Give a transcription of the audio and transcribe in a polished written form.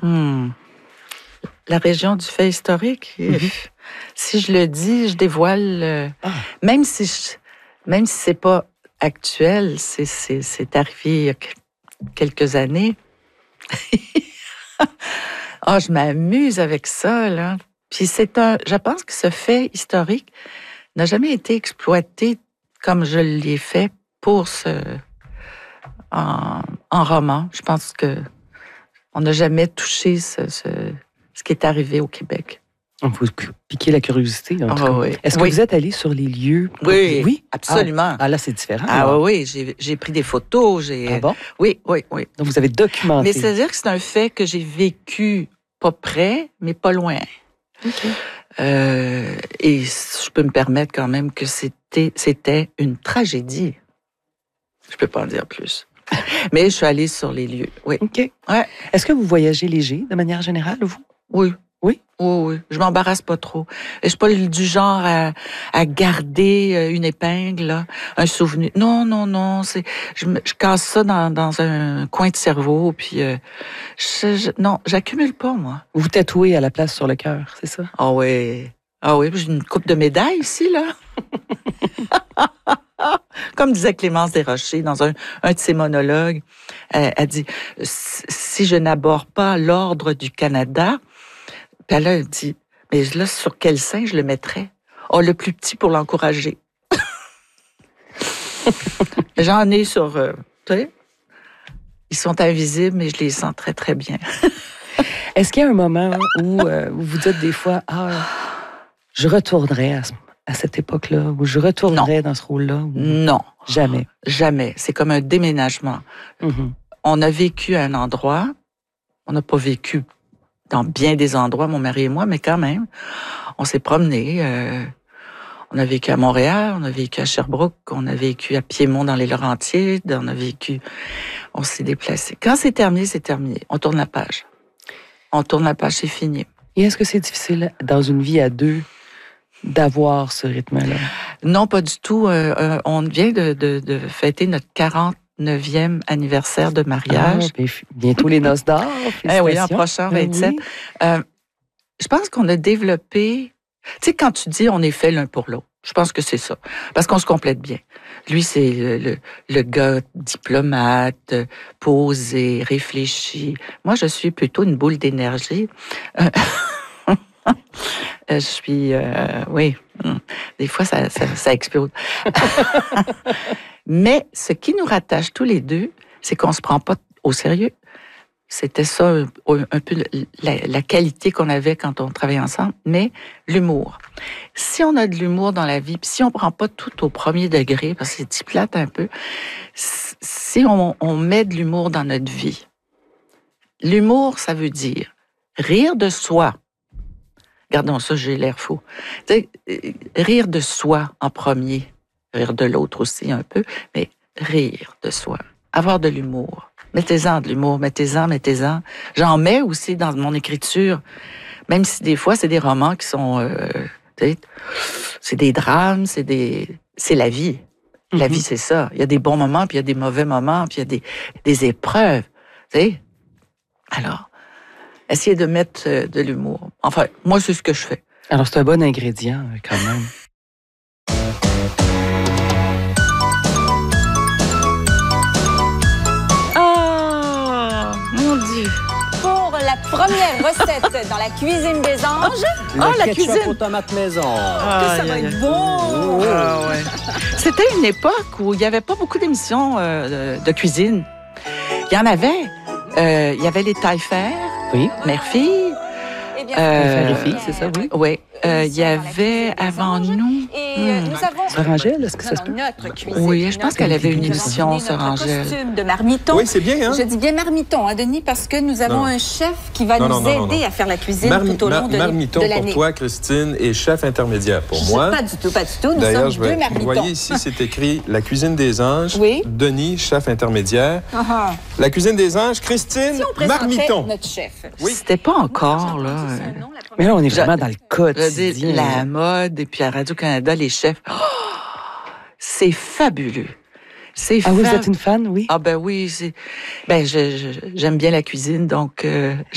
La région du fait historique. Si je le dis, je dévoile. Même si c'est pas actuel, c'est arrivé il y a quelques années. Je m'amuse avec ça, là. Puis je pense que ce fait historique n'a jamais été exploité comme je l'ai fait en roman. Je pense que on n'a jamais touché ce qui est arrivé au Québec. On vous piquer la curiosité, en tout cas. Oui. Est-ce que vous êtes allé sur les lieux? Oui, absolument. Là, c'est différent. Oui, j'ai pris des photos. Ah bon? Oui. Donc, vous avez documenté. Mais c'est-à-dire que c'est un fait que j'ai vécu pas près, mais pas loin. OK. Et je peux me permettre quand même que c'était une tragédie. Je peux pas en dire plus. Mais je suis allée sur les lieux, oui. OK. Ouais. Est-ce que vous voyagez léger, de manière générale, vous? Oui. Oui? Oui. Je m'embarrasse pas trop. Je suis pas du genre à garder une épingle, là, un souvenir. Non. Je casse ça dans un coin de cerveau, puis non, j'accumule pas, moi. Vous tatouez à la place sur le cœur, c'est ça? Ah oui, j'ai une coupe de médailles ici, là. Comme disait Clémence Desrochers dans un de ses monologues, elle dit « Si je n'aborde pas l'Ordre du Canada », puis elle dit « Mais là, sur quel sein je le mettrais? » « le plus petit pour l'encourager. » J'en ai sur... tu sais, ils sont invisibles, mais je les sens très, très bien. Est-ce qu'il y a un moment où vous vous dites des fois je retournerais à cette époque-là, ou je retournerais dans ce rôle-là? Non. Jamais. Jamais. C'est comme un déménagement. On a vécu à un endroit, on n'a pas vécu dans bien des endroits, mon mari et moi, mais quand même, on s'est promenés. On a vécu à Montréal, on a vécu à Sherbrooke, on a vécu à Piémont dans les Laurentides, on s'est déplacés. Quand c'est terminé, c'est terminé. On tourne la page. C'est fini. Et est-ce que c'est difficile, dans une vie à deux, d'avoir ce rythme-là? Non, pas du tout. On vient de fêter notre 49e anniversaire de mariage. Bientôt les noces d'or. Oui, l'an prochain, 27. Oui. Je pense qu'on a développé... Tu sais, quand tu dis on est fait l'un pour l'autre, je pense que c'est ça. Parce qu'on se complète bien. Lui, c'est le gars diplomate, posé, réfléchi. Moi, je suis plutôt une boule d'énergie. Je suis... oui, des fois, ça explose. Mais ce qui nous rattache tous les deux, c'est qu'on se prend pas au sérieux. C'était ça un peu la qualité qu'on avait quand on travaillait ensemble, mais l'humour. Si on a de l'humour dans la vie, puis si on prend pas tout au premier degré, parce que c'est petit plate un peu, si on met de l'humour dans notre vie, l'humour, ça veut dire rire de soi. Gardons ça, j'ai l'air fou. Rire de soi en premier, rire de l'autre aussi un peu, mais rire de soi, avoir de l'humour. Mettez-en de l'humour, mettez-en. J'en mets aussi dans mon écriture, même si des fois, c'est des romans qui sont... c'est des drames, c'est la vie. La vie, c'est ça. Il y a des bons moments, puis il y a des mauvais moments, puis il y a des épreuves. Tu sais? Alors, essayez de mettre de l'humour. Enfin, moi, c'est ce que je fais. Alors, c'est un bon ingrédient, quand même. La première recette dans la cuisine des anges. La cuisine aux tomates maison. Ça va être bon. Ouais. C'était une époque où il n'y avait pas beaucoup d'émissions de cuisine. Il y en avait. Il y avait les taille-faire, oui. Mère-fille. Mère et fille, c'est ça, oui. Oui. Il y avait avant nous... nous avons... Sœur Angèle, est-ce que ça se peut? Oui, je pense qu'elle avait une émission, Sœur Angèle. Costume de marmiton. Oui, c'est bien, hein? Je dis bien marmiton, Denis, parce que nous avons un chef qui va nous aider à faire la cuisine tout au long de l'année. Marmiton pour toi, Christine, et chef intermédiaire pour moi. Pas du tout. Nous D'ailleurs, sommes deux marmitons. Vous voyez ici, c'est écrit la cuisine des anges. Oui. Denis, chef intermédiaire. La cuisine des anges, Christine, si on présentait marmiton. Notre chef. Oui. C'était pas encore, là. Mais là, on est vraiment dans le quotidien. La mode, et puis à Radio-Canada, les chefs. Oh, c'est fabuleux. Vous êtes une fan, oui? Ah ben oui, j'aime bien la cuisine, donc